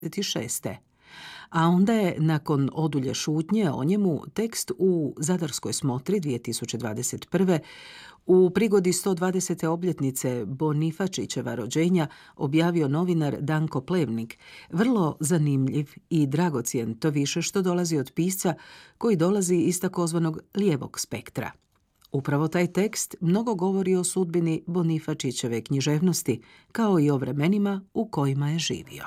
1996. A onda je, nakon odulje šutnje o njemu, tekst u Zadarskoj smotri 2021. u prigodi 120. obljetnice Bonifačićeva rođenja objavio novinar Danko Plevnik, vrlo zanimljiv i dragocjen, to više što dolazi od pisca koji dolazi iz takozvanog lijevog spektra. Upravo taj tekst mnogo govori o sudbini Bonifačićeve književnosti, kao i o vremenima u kojima je živio.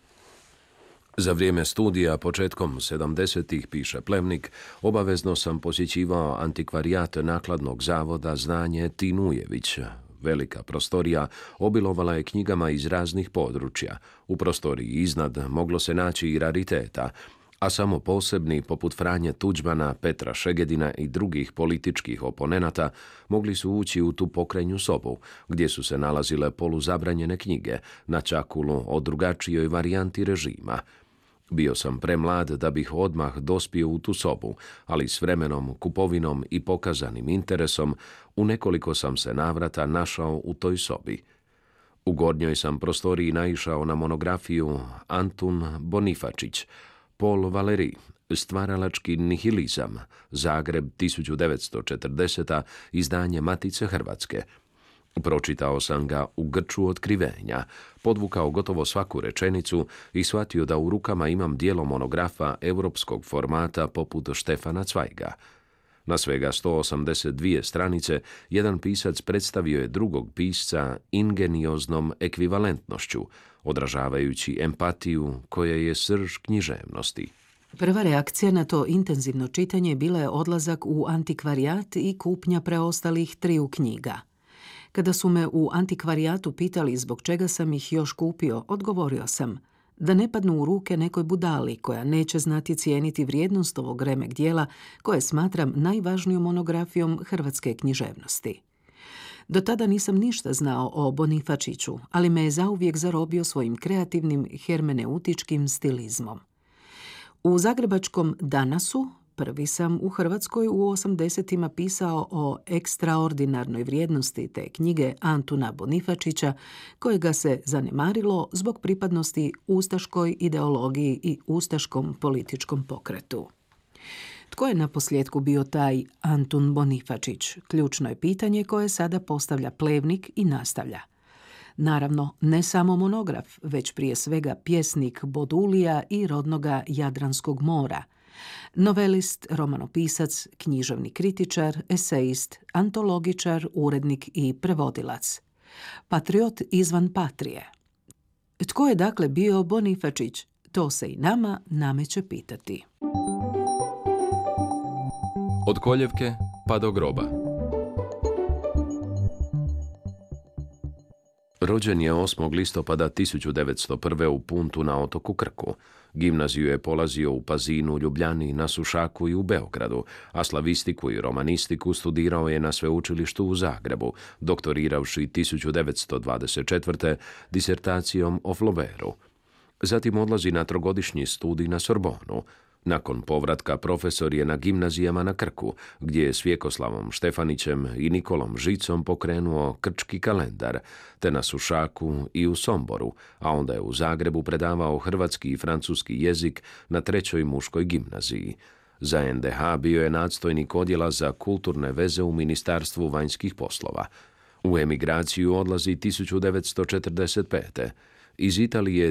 Za vrijeme studija početkom 70-ih, piše Plevnik, obavezno sam posjećivao antikvarijat nakladnog zavoda Znanje Tinujević. Velika prostorija obilovala je knjigama iz raznih područja. U prostoriji iznad moglo se naći i rariteta, a samo posebni, poput Franje Tuđmana, Petra Šegedina i drugih političkih oponenata, mogli su ući u tu pokrajnju sobu, gdje su se nalazile poluzabranjene knjige na čakulu o drugačijoj varijanti režima. Bio sam premlad da bih odmah dospio u tu sobu, ali s vremenom, kupovinom i pokazanim interesom u nekoliko sam se navrata našao u toj sobi. U gornjoj sam prostoriji naišao na monografiju Antun Bonifačić, Paul Valéry, Stvaralački nihilizam, Zagreb 1940. izdanje Matice Hrvatske. Pročitao sam ga u grču otkrivenja, podvukao gotovo svaku rečenicu i shvatio da u rukama imam dijelo monografa europskog formata poput Štefana Cvajga. Na svega 182 stranice, jedan pisac predstavio je drugog pisca ingenioznom ekvivalentnošću, odražavajući empatiju koja je srž književnosti. Prva reakcija na to intenzivno čitanje bila je odlazak u antikvarijat i kupnja preostalih 3 knjiga. Kada su me u antikvarijatu pitali zbog čega sam ih još kupio, odgovorio sam da ne padnu u ruke nekoj budali koja neće znati cijeniti vrijednost ovog remek dijela koje smatram najvažnijom monografijom hrvatske književnosti. Do tada nisam ništa znao o Bonifačiću, ali me je zauvijek zarobio svojim kreativnim hermeneutičkim stilizmom. U zagrebačkom Danasu, prvi sam u Hrvatskoj u 80-ima pisao o ekstraordinarnoj vrijednosti te knjige Antuna Bonifačića, kojega se zanemarilo zbog pripadnosti ustaškoj ideologiji i ustaškom političkom pokretu. Tko je naposljetku bio taj Antun Bonifačić? Ključno je pitanje koje sada postavlja Plevnik i nastavlja. Naravno, ne samo monograf, već prije svega pjesnik Bodulija i rodnoga Jadranskog mora, novelist, romanopisac, književni kritičar, esejist, antologičar, urednik i prevodilac. Patriot izvan patrije. Tko je dakle bio Bonifačić? To se i nama nameće pitati. Od koljevke pa do groba. Rođen je 8. listopada 1901. u Puntu na otoku Krku. Gimnaziju je polazio u Pazinu, Ljubljani, na Sušaku i u Beogradu, a slavistiku i romanistiku studirao je na sveučilištu u Zagrebu, doktoriravši 1924. disertacijom o Flaubertu. Zatim odlazi na 3-godišnji studij na Sorbonu. Nakon povratka profesor je na gimnazijama na Krku, gdje je s Vjekoslavom Štefanićem i Nikolom Žicom pokrenuo Krčki kalendar, te na Sušaku i u Somboru, a onda je u Zagrebu predavao hrvatski i francuski jezik na 3. muškoj gimnaziji. Za NDH bio je nadstojnik odjela za kulturne veze u Ministarstvu vanjskih poslova. U emigraciju odlazi 1945. Iz Italije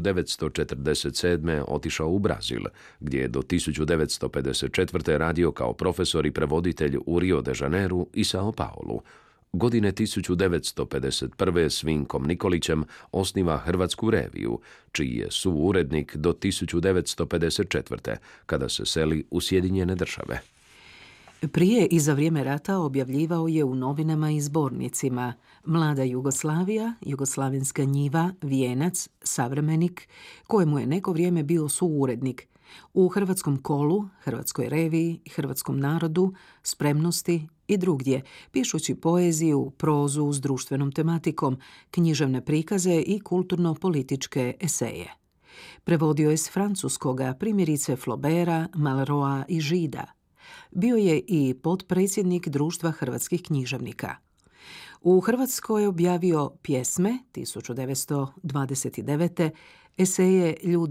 1947. otišao u Brazil, gdje je do 1954. radio kao profesor i prevoditelj u Rio de Janeiru i Sao Paulu. Godine 1951. s Vinkom Nikolićem osniva Hrvatsku reviju, čiji je suurednik do 1954. kada se seli u Sjedinjene Države. Prije i za vrijeme rata objavljivao je u novinama i zbornicima Mlada Jugoslavija, Jugoslavenska njiva, Vijenac, Savremenik, kojemu je neko vrijeme bio suurednik, u Hrvatskom kolu, Hrvatskoj reviji, Hrvatskom narodu, Spremnosti i drugdje, pišući poeziju, prozu s društvenom tematikom, književne prikaze i kulturno-političke eseje. Prevodio je s francuskoga primjerice Flauberta, Malroa i Žida. Bio je i potpredsjednik Društva hrvatskih književnika. U Hrvatskoj je objavio Pjesme 1929. Eseje Ljudi